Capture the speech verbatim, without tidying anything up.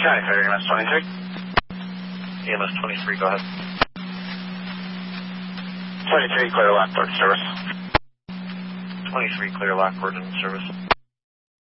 County Fair, E M S twenty-three. E M S twenty-three, go ahead. twenty-three, clear lock, port service. twenty-three, clear lock, ordnance service.